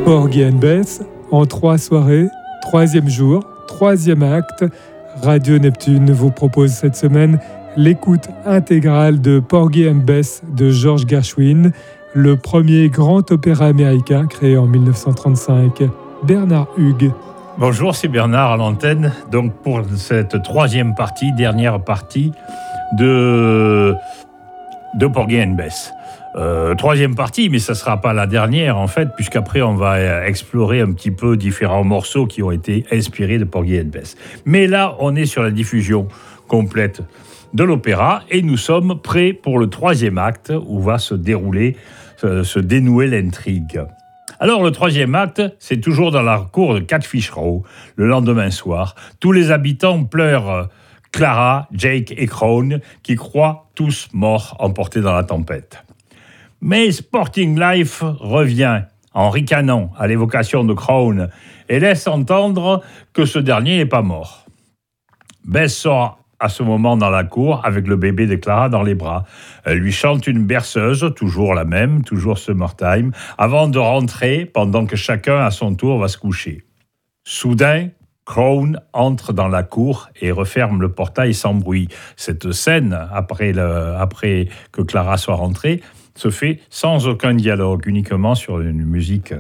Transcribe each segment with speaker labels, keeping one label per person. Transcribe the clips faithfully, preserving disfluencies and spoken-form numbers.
Speaker 1: Porgy and Bess, en trois soirées, troisième jour, troisième acte. Radio Neptune vous propose cette semaine l'écoute intégrale de Porgy and Bess de George Gershwin, le premier grand opéra américain créé en dix-neuf cent trente-cinq. Bernard Hugues.
Speaker 2: Bonjour, c'est Bernard à l'antenne. Donc pour cette troisième partie, dernière partie de, de Porgy and Bess. Euh, troisième partie, mais ça ne sera pas la dernière en fait, puisqu'après on va explorer un petit peu différents morceaux qui ont été inspirés de Porgy and Bess. Mais là, on est sur la diffusion complète de l'opéra et nous sommes prêts pour le troisième acte où va se dérouler, se, se dénouer l'intrigue. Alors le troisième acte, c'est toujours dans la cour de Catfish Row, le lendemain soir. Tous les habitants pleurent Clara, Jake et Crone, qui croient tous morts emportés dans la tempête. Mais Sporting Life revient en ricanant à l'évocation de Crone et laisse entendre que ce dernier n'est pas mort. Bess sort à ce moment dans la cour avec le bébé de Clara dans les bras. Elle lui chante une berceuse, toujours la même, toujours Summertime, avant de rentrer pendant que chacun à son tour va se coucher. Soudain, Crone entre dans la cour et referme le portail sans bruit. Cette scène, après, le, après que Clara soit rentrée, se fait sans aucun dialogue, uniquement sur une musique.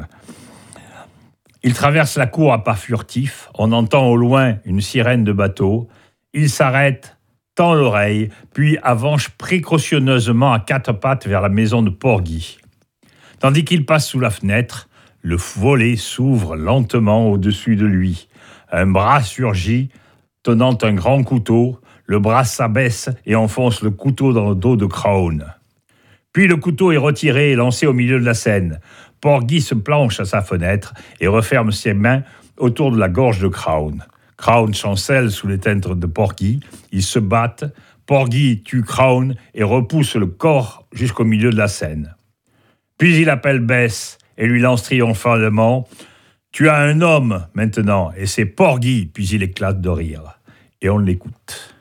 Speaker 2: Il traverse la cour à pas furtifs. On entend au loin une sirène de bateau. Il s'arrête, tend l'oreille, puis avance précautionneusement à quatre pattes vers la maison de Porgy. Tandis qu'il passe sous la fenêtre, le volet s'ouvre lentement au-dessus de lui. Un bras surgit, tenant un grand couteau. Le bras s'abaisse et enfonce le couteau dans le dos de Crone. Puis le couteau est retiré et lancé au milieu de la scène. Porgy se planche à sa fenêtre et referme ses mains autour de la gorge de Crone. Crone chancelle sous les teintes de Porgy. Ils se battent. Porgy tue Crone et repousse le corps jusqu'au milieu de la scène. Puis il appelle Bess et lui lance triomphalement « Tu as un homme maintenant, et c'est Porgy !» Puis il éclate de rire. Et on l'écoute.